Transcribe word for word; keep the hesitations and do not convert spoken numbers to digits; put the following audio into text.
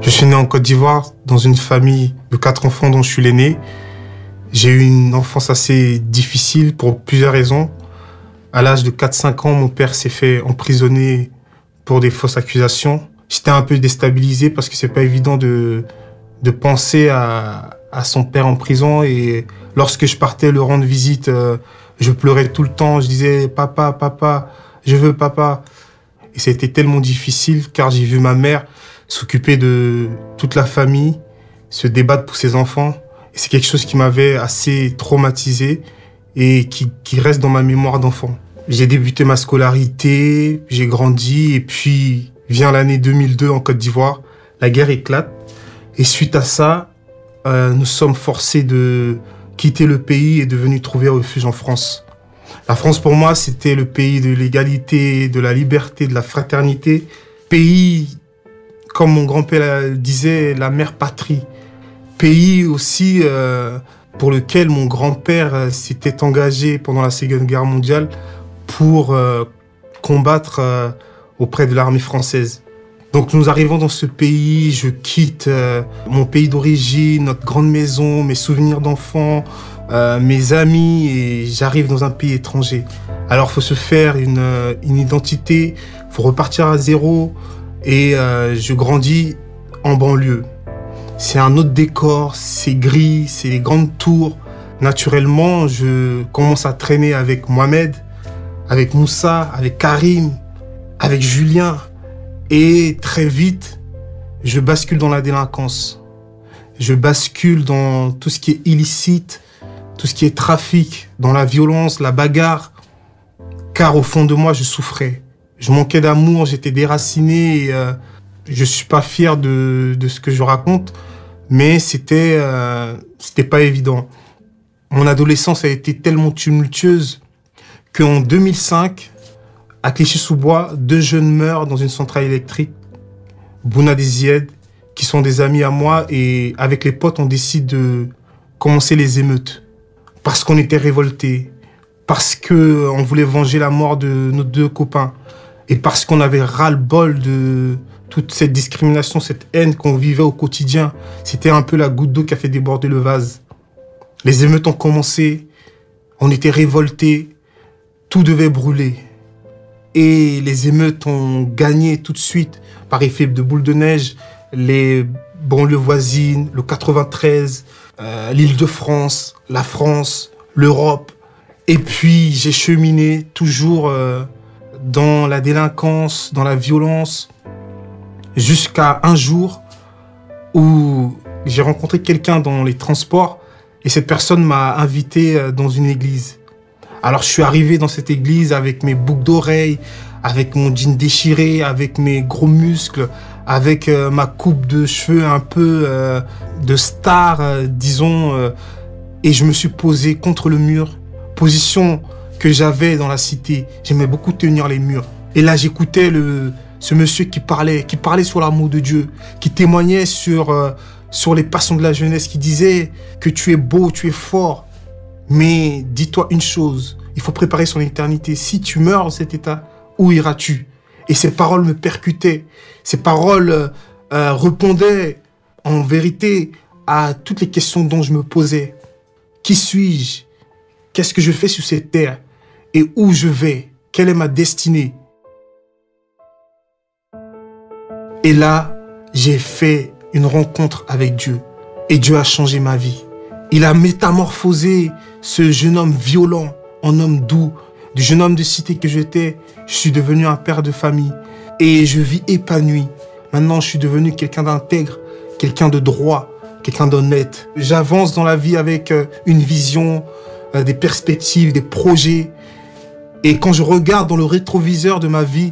Je suis né en Côte d'Ivoire, dans une famille de quatre enfants dont je suis l'aîné. J'ai eu une enfance assez difficile pour plusieurs raisons. À l'âge de quatre cinq ans, mon père s'est fait emprisonner pour des fausses accusations. J'étais un peu déstabilisé parce que c'est pas évident de, de penser à, à son père en prison. Et lorsque je partais le rendre visite, euh, je pleurais tout le temps. Je disais « Papa, papa, je veux papa ». Et ça a été tellement difficile car j'ai vu ma mère s'occuper de toute la famille, se débattre pour ses enfants. Et c'est quelque chose qui m'avait assez traumatisé et qui, qui reste dans ma mémoire d'enfant. J'ai débuté ma scolarité, j'ai grandi et puis vient l'année deux mille deux en Côte d'Ivoire. La guerre éclate et suite à ça, euh, nous sommes forcés de quitter le pays et de venir trouver refuge en France. La France pour moi, c'était le pays de l'égalité, de la liberté, de la fraternité. Pays, comme mon grand-père disait, la mère patrie. Pays aussi euh, pour lequel mon grand-père euh, s'était engagé pendant la Seconde Guerre mondiale pour euh, combattre euh, auprès de l'armée française. Donc nous arrivons dans ce pays, je quitte euh, mon pays d'origine, notre grande maison, mes souvenirs d'enfant, euh, mes amis, et j'arrive dans un pays étranger. Alors il faut se faire une, euh, une identité, il faut repartir à zéro, et euh, je grandis en banlieue. C'est un autre décor, c'est gris, c'est les grandes tours. Naturellement, je commence à traîner avec Mohamed, avec Moussa, avec Karim, avec Julien. Et très vite, je bascule dans la délinquance. Je bascule dans tout ce qui est illicite, tout ce qui est trafic, dans la violence, la bagarre. Car au fond de moi, je souffrais. Je manquais d'amour, j'étais déraciné. Et, euh, je ne suis pas fier de, de ce que je raconte, mais c'était, euh, c'était pas évident. Mon adolescence a été tellement tumultueuse qu'en deux mille cinq, à Clichy-sous-Bois, deux jeunes meurent dans une centrale électrique, Bouna des Zied, qui sont des amis à moi, et avec les potes, on décide de commencer les émeutes. Parce qu'on était révoltés, parce qu'on voulait venger la mort de nos deux copains, et parce qu'on avait ras-le-bol de toute cette discrimination, cette haine qu'on vivait au quotidien. C'était un peu la goutte d'eau qui a fait déborder le vase. Les émeutes ont commencé, on était révoltés, tout devait brûler. Et les émeutes ont gagné tout de suite par effet de boule de neige. Les banlieues voisines, le quatre-vingt-treize, euh, l'Île-de-France, la France, l'Europe. Et puis j'ai cheminé toujours euh, dans la délinquance, dans la violence, jusqu'à un jour où j'ai rencontré quelqu'un dans les transports et cette personne m'a invité dans une église. Alors je suis arrivé dans cette église avec mes boucles d'oreilles, avec mon jean déchiré, avec mes gros muscles, avec euh, ma coupe de cheveux un peu euh, de star, euh, disons, euh, et je me suis posé contre le mur, position que j'avais dans la cité. J'aimais beaucoup tenir les murs. Et là j'écoutais le ce monsieur qui parlait, qui parlait sur l'amour de Dieu, qui témoignait sur, euh, sur les passions de la jeunesse, qui disait que tu es beau, tu es fort. Mais dis-toi une chose, il faut préparer son éternité. Si tu meurs dans cet état, où iras-tu? Et ces paroles me percutaient. Ces paroles euh, répondaient en vérité à toutes les questions dont je me posais. Qui suis-je? Qu'est-ce que je fais sur cette terre? Et où je vais? Quelle est ma destinée? Et là, j'ai fait une rencontre avec Dieu. Et Dieu a changé ma vie. Il a métamorphosé ce jeune homme violent en homme doux. Du jeune homme de cité que j'étais, je suis devenu un père de famille. Et je vis épanoui. Maintenant, je suis devenu quelqu'un d'intègre, quelqu'un de droit, quelqu'un d'honnête. J'avance dans la vie avec une vision, des perspectives, des projets. Et quand je regarde dans le rétroviseur de ma vie,